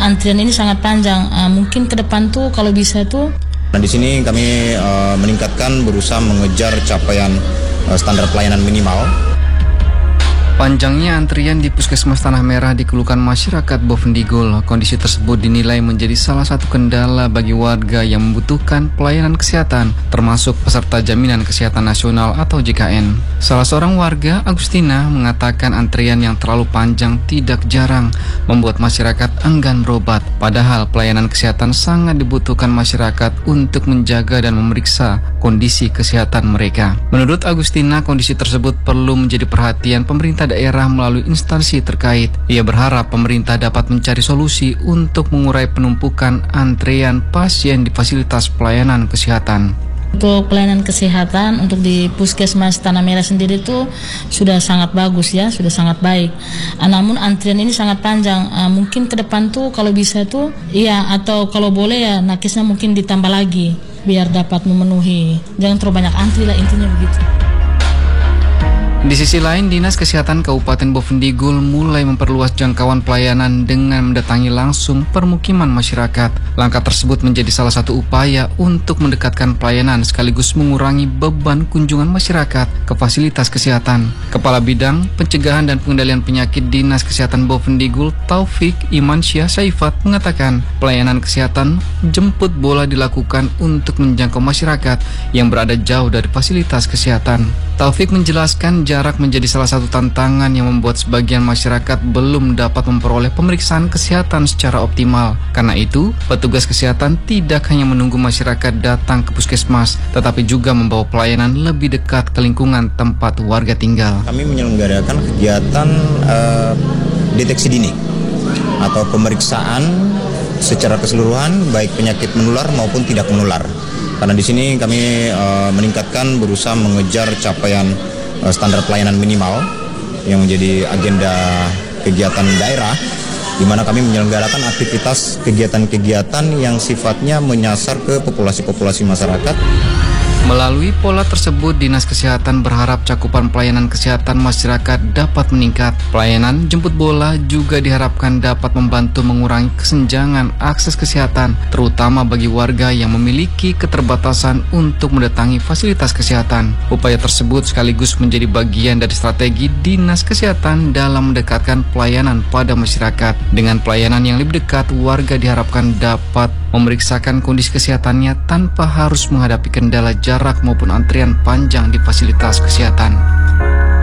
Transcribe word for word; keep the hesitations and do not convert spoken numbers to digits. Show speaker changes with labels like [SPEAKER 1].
[SPEAKER 1] antrian ini sangat panjang. Uh, mungkin ke depan tuh kalau bisa tuh.
[SPEAKER 2] Nah, di sini kami uh, meningkatkan, berusaha mengejar capaian uh, standar pelayanan minimal.
[SPEAKER 3] Panjangnya antrian di Puskesmas Tanah Merah dikeluhkan masyarakat Bovendigul. Kondisi tersebut dinilai menjadi salah satu kendala bagi warga yang membutuhkan pelayanan kesehatan, termasuk peserta Jaminan Kesehatan Nasional atau J K N. Salah seorang warga, Agustina, mengatakan antrian yang terlalu panjang tidak jarang membuat masyarakat enggan berobat. Padahal pelayanan kesehatan sangat dibutuhkan masyarakat untuk menjaga dan memeriksa kondisi kesehatan mereka. Menurut Agustina, kondisi tersebut perlu menjadi perhatian pemerintah daerah melalui instansi terkait. Ia berharap pemerintah dapat mencari solusi untuk mengurai penumpukan antrean pasien di fasilitas pelayanan kesehatan.
[SPEAKER 1] Untuk pelayanan kesehatan untuk di Puskesmas Tanah Merah sendiri itu sudah sangat bagus ya, sudah sangat baik. Uh, namun antrian ini sangat panjang. Uh, mungkin ke depan tuh kalau bisa tuh, iya atau kalau boleh ya nakesnya mungkin ditambah lagi biar dapat memenuhi. Jangan terlalu banyak antri lah, intinya begitu.
[SPEAKER 3] Di sisi lain, Dinas Kesehatan Kabupaten Bovendigul mulai memperluas jangkauan pelayanan dengan mendatangi langsung permukiman masyarakat. Langkah tersebut menjadi salah satu upaya untuk mendekatkan pelayanan sekaligus mengurangi beban kunjungan masyarakat ke fasilitas kesehatan. Kepala Bidang Pencegahan dan Pengendalian Penyakit Dinas Kesehatan Bovendigul, Taufik Imansyah Saifat, mengatakan pelayanan kesehatan jemput bola dilakukan untuk menjangkau masyarakat yang berada jauh dari fasilitas kesehatan. Taufik menjelaskan jarak menjadi salah satu tantangan yang membuat sebagian masyarakat belum dapat memperoleh pemeriksaan kesehatan secara optimal. Karena itu, petugas kesehatan tidak hanya menunggu masyarakat datang ke puskesmas, tetapi juga membawa pelayanan lebih dekat ke lingkungan tempat warga tinggal.
[SPEAKER 2] Kami menyelenggarakan kegiatan uh, deteksi dini atau pemeriksaan secara keseluruhan, baik penyakit menular maupun tidak menular. Karena di sini kami uh, meningkatkan, berusaha mengejar capaian uh, standar pelayanan minimal yang menjadi agenda kegiatan daerah, di mana kami menyelenggarakan aktivitas kegiatan-kegiatan yang sifatnya menyasar ke populasi-populasi masyarakat.
[SPEAKER 3] Melalui pola tersebut, Dinas Kesehatan berharap cakupan pelayanan kesehatan masyarakat dapat meningkat. Pelayanan jemput bola juga diharapkan dapat membantu mengurangi kesenjangan akses kesehatan, terutama bagi warga yang memiliki keterbatasan untuk mendatangi fasilitas kesehatan. Upaya tersebut sekaligus menjadi bagian dari strategi Dinas Kesehatan dalam mendekatkan pelayanan pada masyarakat. Dengan pelayanan yang lebih dekat, warga diharapkan dapat memeriksakan kondisi kesehatannya tanpa harus menghadapi kendala jarak maupun antrian panjang di fasilitas kesehatan.